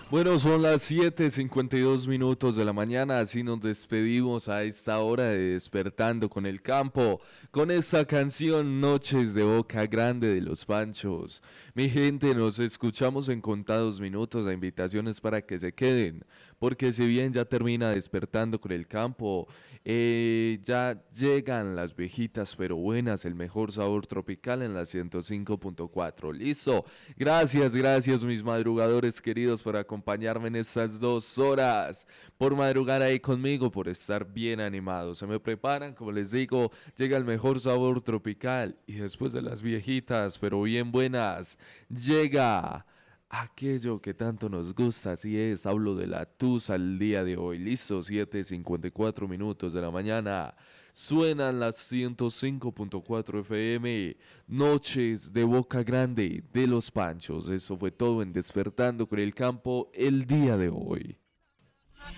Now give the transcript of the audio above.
Bueno, son las 7:52 de la mañana, así nos despedimos a esta hora de Despertando con el Campo, con esta canción Noches de Boca Grande de los Panchos. Mi gente, nos escuchamos en contados minutos, a invitaciones para que se queden, porque si bien ya termina Despertando con el Campo, ya llegan las viejitas pero buenas, el mejor sabor tropical en la 105.4. Listo, gracias mis madrugadores queridos por acompañarme en estas 2 horas, por madrugar ahí conmigo, por estar bien animados. Se me preparan, como les digo, llega el mejor sabor tropical y después de las viejitas, pero bien buenas, llega aquello que tanto nos gusta, así es, hablo de la tusa el día de hoy. Listo, 7:54 de la mañana. Suenan las 105.4 FM, Noches de Boca Grande de los Panchos. Eso fue todo en Despertando con el Campo el día de hoy.